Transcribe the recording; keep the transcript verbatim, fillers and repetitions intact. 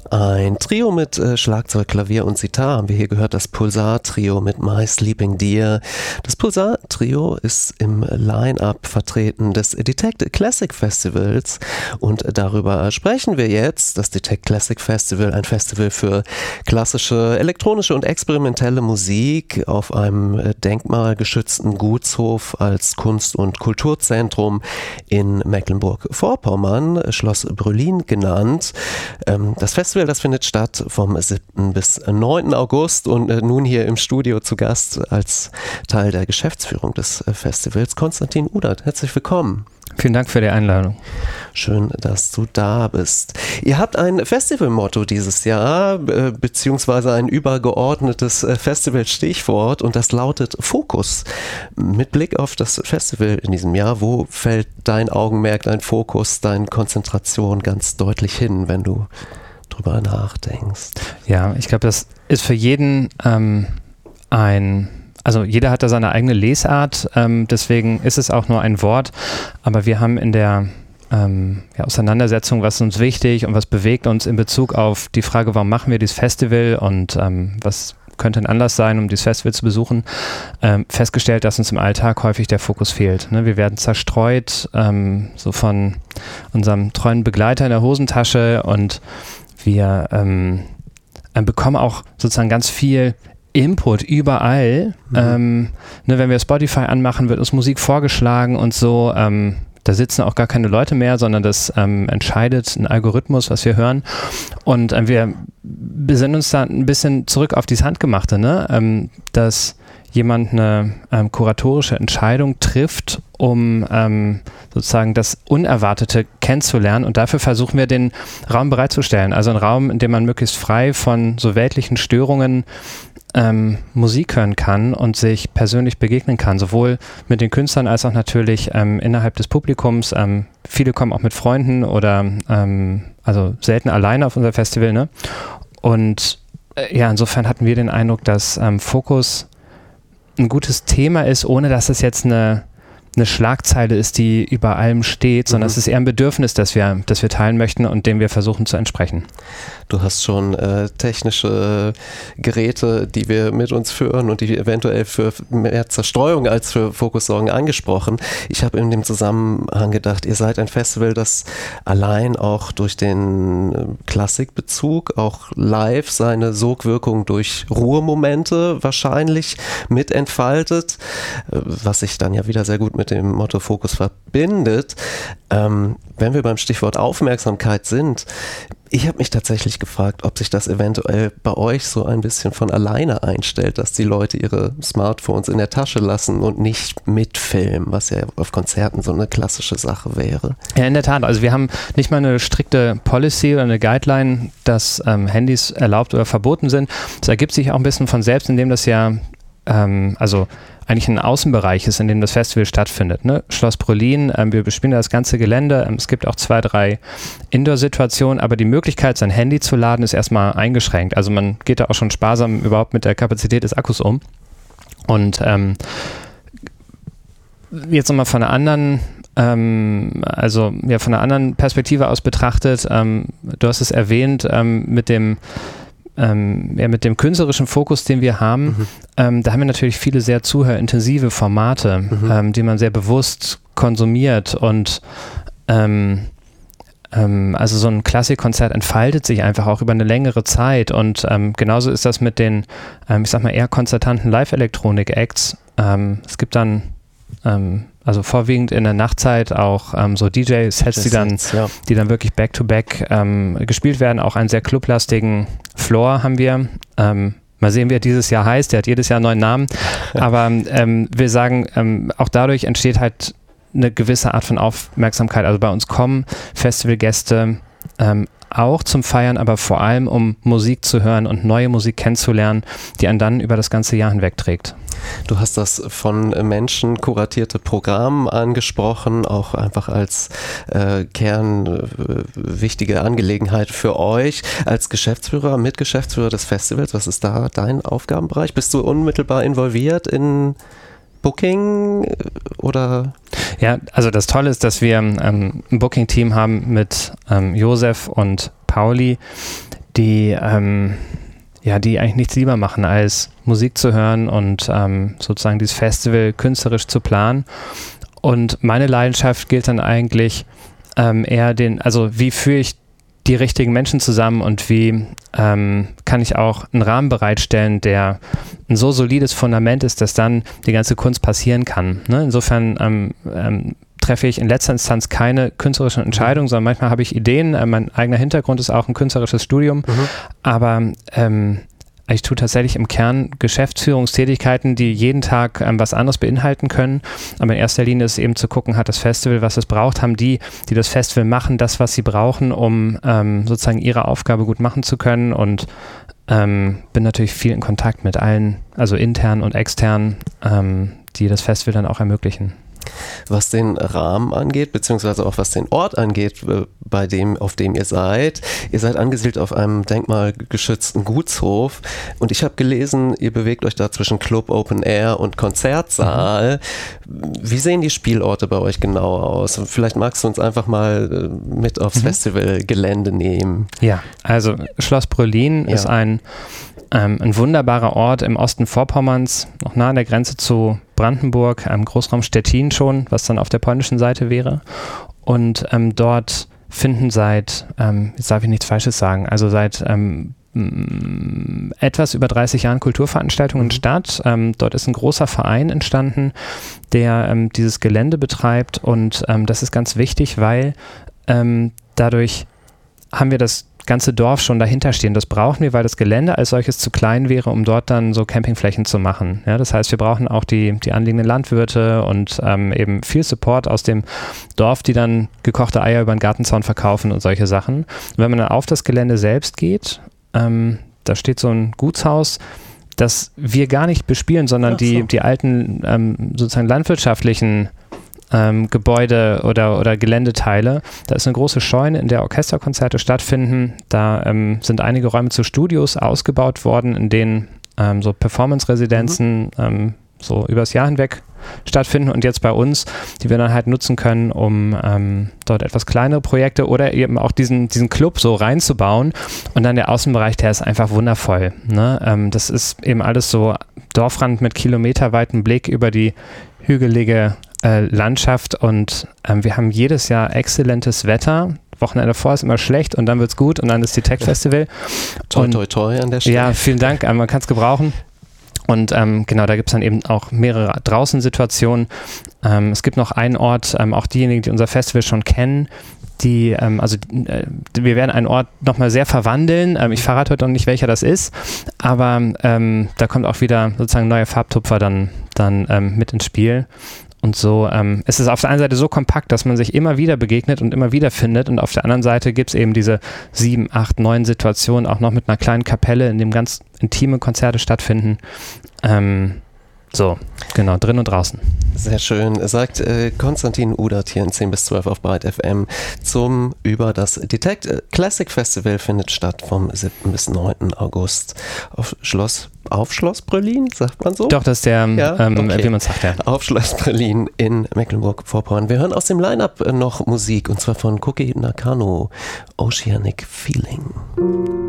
Ein Trio mit äh, Schlagzeug, Klavier und Sitar haben wir hier gehört, das Pulsar-Trio mit My Sleeping Deer. Das Pulsar-Trio ist im Line-Up vertreten des Detect Classic Festivals und darüber sprechen wir jetzt. Das Detect Classic Festival, ein Festival für klassische, elektronische und experimentelle Musik auf einem denkmalgeschützten Gutshof als Kunst- und Kulturzentrum in Mecklenburg-Vorpommern, Schloss Brülin genannt. Ähm, das Festival, das findet statt vom siebten bis neunten August und äh, nun hier im Studio zu Gast als Teil der Geschäftsführung des äh, Festivals Konstantin Udert. Herzlich willkommen. Vielen Dank für die Einladung. Schön, dass du da bist. Ihr habt ein Festivalmotto dieses Jahr, äh, beziehungsweise ein übergeordnetes äh, Festival-Stichwort und das lautet Fokus. Mit Blick auf das Festival in diesem Jahr, wo fällt dein Augenmerk, dein Fokus, deine Konzentration ganz deutlich hin, wenn du drüber nachdenkst? Ja, ich glaube, das ist für jeden ähm, ein... Also jeder hat da seine eigene Lesart, ähm, deswegen ist es auch nur ein Wort, aber wir haben in der ähm, ja, Auseinandersetzung, was ist uns wichtig und was bewegt uns in Bezug auf die Frage, warum machen wir dieses Festival und ähm, was könnte ein Anlass sein, um dieses Festival zu besuchen, ähm, festgestellt, dass uns im Alltag häufig der Fokus fehlt. Ne? Wir werden zerstreut, ähm, so von unserem treuen Begleiter in der Hosentasche und wir ähm, bekommen auch sozusagen ganz viel Input überall. Mhm. Ähm, ne, wenn wir Spotify anmachen, wird uns Musik vorgeschlagen und so. Ähm, da sitzen auch gar keine Leute mehr, sondern das ähm, entscheidet ein Algorithmus, was wir hören. Und ähm, wir besinnen uns da ein bisschen zurück auf dieses Handgemachte, ne? ähm, dass jemand eine ähm, kuratorische Entscheidung trifft, um ähm, sozusagen das Unerwartete kennenzulernen. Und dafür versuchen wir, den Raum bereitzustellen. Also einen Raum, in dem man möglichst frei von so weltlichen Störungen Ähm, Musik hören kann und sich persönlich begegnen kann, sowohl mit den Künstlern als auch natürlich ähm, innerhalb des Publikums. Ähm, viele kommen auch mit Freunden oder ähm, also selten alleine auf unser Festival, ne? Und äh, ja, insofern hatten wir den Eindruck, dass ähm, Fokus ein gutes Thema ist, ohne dass es jetzt eine eine Schlagzeile ist, die über allem steht, sondern mhm. es ist eher ein Bedürfnis, das wir, das wir teilen möchten und dem wir versuchen zu entsprechen. Du hast schon äh, technische Geräte, die wir mit uns führen und die eventuell für mehr Zerstreuung als für Fokus sorgen, angesprochen. Ich habe in dem Zusammenhang gedacht, ihr seid ein Festival, das allein auch durch den Klassikbezug, auch live seine Sogwirkung durch Ruhemomente wahrscheinlich mit entfaltet, was sich dann ja wieder sehr gut mit dem Motto Fokus verbindet. Ähm, wenn wir beim Stichwort Aufmerksamkeit sind, ich habe mich tatsächlich gefragt, ob sich das eventuell bei euch so ein bisschen von alleine einstellt, dass die Leute ihre Smartphones in der Tasche lassen und nicht mitfilmen, was ja auf Konzerten so eine klassische Sache wäre. Ja, in der Tat. Also wir haben nicht mal eine strikte Policy oder eine Guideline, dass ähm, Handys erlaubt oder verboten sind. Das ergibt sich auch ein bisschen von selbst, indem das ja ähm, also eigentlich ein Außenbereich ist, in dem das Festival stattfindet. Ne? Schloss Brülin, ähm, wir bespielen das ganze Gelände. Ähm, es gibt auch zwei, drei Indoor-Situationen, aber die Möglichkeit, sein Handy zu laden, ist erstmal eingeschränkt. Also man geht da auch schon sparsam überhaupt mit der Kapazität des Akkus um. Und ähm, jetzt nochmal von einer anderen, ähm, also ja, von einer anderen Perspektive aus betrachtet, ähm, du hast es erwähnt, ähm, mit dem Ähm, ja, mit dem künstlerischen Fokus, den wir haben, mhm. ähm, da haben wir natürlich viele sehr zuhörintensive Formate, mhm. ähm, die man sehr bewusst konsumiert und ähm, ähm, also so ein Klassikkonzert entfaltet sich einfach auch über eine längere Zeit und ähm, genauso ist das mit den, ähm, ich sag mal, eher konzertanten Live-Elektronik-Acts. Ähm, es gibt dann ähm, also vorwiegend in der Nachtzeit auch ähm, so D J-Sets, die dann, ja. die dann wirklich back-to-back ähm, gespielt werden. Auch einen sehr clublastigen Floor haben wir. Ähm, mal sehen, wie er dieses Jahr heißt. Der hat jedes Jahr einen neuen Namen. Aber ähm, wir sagen, ähm, auch dadurch entsteht halt eine gewisse Art von Aufmerksamkeit. Also bei uns kommen Festivalgäste ähm, auch zum Feiern, aber vor allem, um Musik zu hören und neue Musik kennenzulernen, die einen dann über das ganze Jahr hinweg trägt. Du hast das von Menschen kuratierte Programm angesprochen, auch einfach als äh, Kern äh, wichtige Angelegenheit für euch. Als Geschäftsführer, Mitgeschäftsführer des Festivals, was ist da dein Aufgabenbereich? Bist du unmittelbar involviert in Booking oder? Ja, also das Tolle ist, dass wir ähm, ein Booking-Team haben mit ähm, Josef und Pauli, die, ähm, ja, die eigentlich nichts lieber machen, als Musik zu hören und ähm, sozusagen dieses Festival künstlerisch zu planen. Und meine Leidenschaft gilt dann eigentlich ähm, eher den, also wie führe ich die richtigen Menschen zusammen und wie ähm, kann ich auch einen Rahmen bereitstellen, der ein so solides Fundament ist, dass dann die ganze Kunst passieren kann. Ne? Insofern ähm, ähm, treffe ich in letzter Instanz keine künstlerischen Entscheidungen, sondern manchmal habe ich Ideen. Äh, mein eigener Hintergrund ist auch ein künstlerisches Studium, mhm. aber ähm, ich tue tatsächlich im Kern Geschäftsführungstätigkeiten, die jeden Tag ähm, was anderes beinhalten können. Aber in erster Linie ist es eben zu gucken, hat das Festival, was es braucht, haben die, die das Festival machen, das, was sie brauchen, um ähm, sozusagen ihre Aufgabe gut machen zu können. Und ähm, bin natürlich viel in Kontakt mit allen, also intern und extern, ähm, die das Festival dann auch ermöglichen. Was den Rahmen angeht, beziehungsweise auch was den Ort angeht, bei dem, auf dem ihr seid. Ihr seid angesiedelt auf einem denkmalgeschützten Gutshof und ich habe gelesen, ihr bewegt euch da zwischen Club, Open Air und Konzertsaal. Mhm. Wie sehen die Spielorte bei euch genau aus? Vielleicht magst du uns einfach mal mit aufs mhm. Festivalgelände nehmen. Ja, also Schloss Brülin ja. ist ein Ähm, ein wunderbarer Ort im Osten Vorpommerns, noch nah an der Grenze zu Brandenburg, im Großraum Stettin schon, was dann auf der polnischen Seite wäre. Und ähm, dort finden seit, ähm, jetzt darf ich nichts Falsches sagen, also seit ähm, m- etwas über dreißig Jahren Kulturveranstaltungen mhm. statt. Ähm, dort ist ein großer Verein entstanden, der ähm, dieses Gelände betreibt und ähm, das ist ganz wichtig, weil ähm, dadurch haben wir das ganze Dorf schon dahinter stehen. Das brauchen wir, weil das Gelände als solches zu klein wäre, um dort dann so Campingflächen zu machen. Ja, das heißt, wir brauchen auch die, die anliegenden Landwirte und ähm, eben viel Support aus dem Dorf, die dann gekochte Eier über den Gartenzaun verkaufen und solche Sachen. Und wenn man dann auf das Gelände selbst geht, ähm, da steht so ein Gutshaus, das wir gar nicht bespielen, sondern so. die, die alten ähm, sozusagen landwirtschaftlichen Ähm, Gebäude oder, oder Geländeteile. Da ist eine große Scheune, in der Orchesterkonzerte stattfinden. Da ähm, sind einige Räume zu Studios ausgebaut worden, in denen ähm, so Performance-Residenzen mhm. ähm, so übers Jahr hinweg stattfinden und jetzt bei uns, die wir dann halt nutzen können, um ähm, dort etwas kleinere Projekte oder eben auch diesen, diesen Club so reinzubauen und dann der Außenbereich, der ist einfach wundervoll. Ne? Ähm, das ist eben alles so Dorfrand mit kilometerweiten Blick über die hügelige äh, Landschaft und ähm, wir haben jedes Jahr exzellentes Wetter. Wochenende davor ist immer schlecht und dann wird's gut und dann ist die Tech Festival. Toi, toi, toi an der Stelle. Ja, vielen Dank, man kann es gebrauchen. Und ähm, genau, da gibt es dann eben auch mehrere Draußensituationen. Ähm, es gibt noch einen Ort, ähm, auch diejenigen, die unser Festival schon kennen, die, ähm, also äh, wir werden einen Ort nochmal sehr verwandeln. Ähm, ich verrate heute noch nicht, welcher das ist, aber ähm, da kommt auch wieder sozusagen neuer Farbtupfer dann, dann ähm, mit ins Spiel. Und so, ähm, es ist auf der einen Seite so kompakt, dass man sich immer wieder begegnet und immer wieder findet und auf der anderen Seite gibt es eben diese sieben, acht, neun Situationen, auch noch mit einer kleinen Kapelle, in dem ganz intime Konzerte stattfinden. Ähm, so, genau, drin und draußen. Sehr schön, sagt äh, Konstantin Udert hier in zehn bis zwölf auf Breit F M zum über das Detect Classic Festival findet statt vom siebten bis neunten August auf Schloss auf Schloss Brülin, sagt man so? Doch, das ist der, ja? ähm, okay. wie man sagt, ja. Auf Schloss Brülin in Mecklenburg-Vorpommern. Wir hören aus dem Line-Up noch Musik und zwar von Cookie Nakano, Oceanic Feeling.